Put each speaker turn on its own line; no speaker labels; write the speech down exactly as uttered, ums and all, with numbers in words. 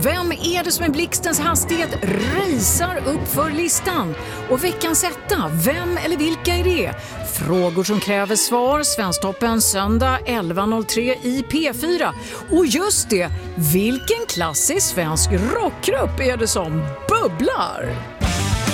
vem är det som i blixtens hastighet racear upp för listan? Och veckans etta, vem eller vilka är det? Frågor som kräver svar, Svensktoppen söndag elva noll tre i P fyra. Och just det, vilken klassisk svensk rockgrupp är det som bubblar?